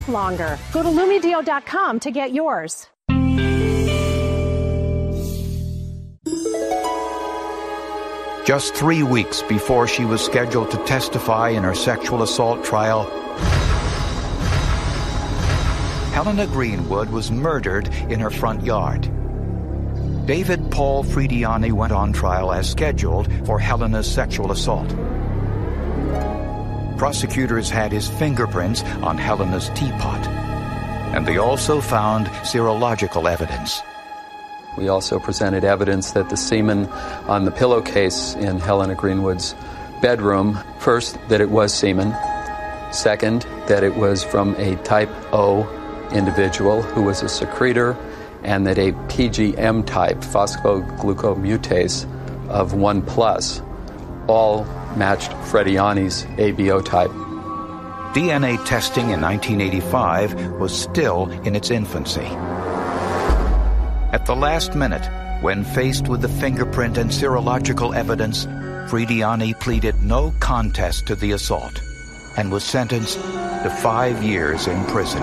longer. Go to LumiDeo.com to get yours. Just 3 weeks before she was scheduled to testify in her sexual assault trial, Helena Greenwood was murdered in her front yard. David Paul Frediani went on trial as scheduled for Helena's sexual assault. Prosecutors had his fingerprints on Helena's teapot, and they also found serological evidence. We also presented evidence that the semen on the pillowcase in Helena Greenwood's bedroom, first, that it was semen, second, that it was from a type O individual who was a secretor, and that a PGM type, phosphoglucomutase of 1+, all matched Frediani's ABO type. DNA testing in 1985 was still in its infancy. At the last minute, when faced with the fingerprint and serological evidence, Frediani pleaded no contest to the assault and was sentenced to 5 years in prison.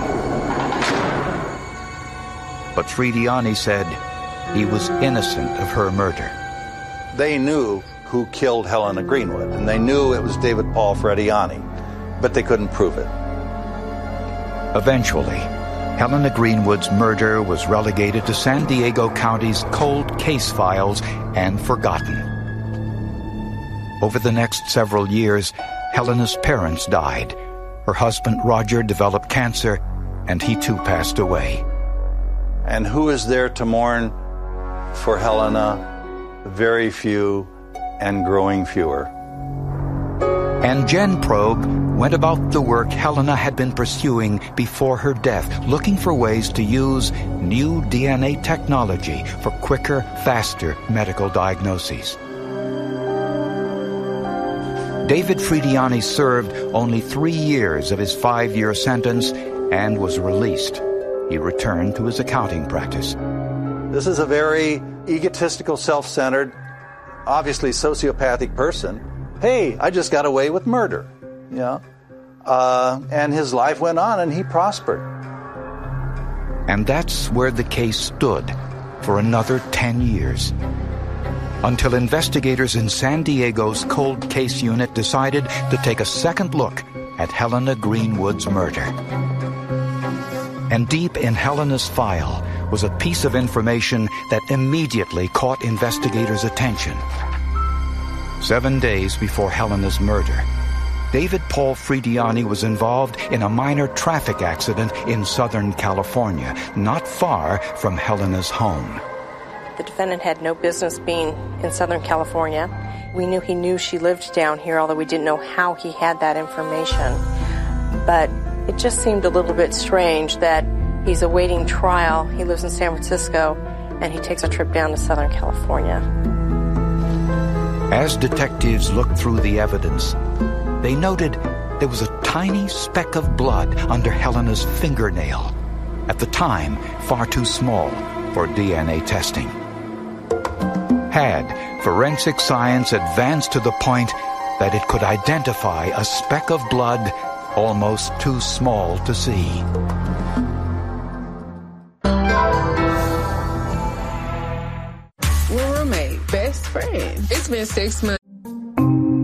But Frediani said he was innocent of her murder. They knew who killed Helena Greenwood, and they knew it was David Paul Frediani, but they couldn't prove it. Eventually, Helena Greenwood's murder was relegated to San Diego County's cold case files and forgotten. Over the next several years, Helena's parents died. Her husband, Roger, developed cancer, and he too passed away. And who is there to mourn for Helena? Very few, and growing fewer. And GenProbe went about the work Helena had been pursuing before her death, looking for ways to use new DNA technology for quicker, faster medical diagnoses. David Frediani served only 3 years of his 5-year sentence and was released. He returned to his accounting practice. This is a very egotistical, self-centered, obviously sociopathic person. Hey, I just got away with murder. And his life went on and he prospered. And that's where the case stood for another 10 years. Until investigators in San Diego's cold case unit decided to take a second look at Helena Greenwood's murder. And deep in Helena's file was a piece of information that immediately caught investigators' attention. 7 days before Helena's murder, David Paul Frediani was involved in a minor traffic accident in Southern California, not far from Helena's home. The defendant had no business being in Southern California. We knew he knew she lived down here, although we didn't know how he had that information. But it just seemed a little bit strange that he's awaiting trial. He lives in San Francisco, and he takes a trip down to Southern California. As detectives looked through the evidence, they noted there was a tiny speck of blood under Helena's fingernail, at the time far too small for DNA testing. Had forensic science advanced to the point that it could identify a speck of blood almost too small to see? We're roommates, best friends. It's been 6 months.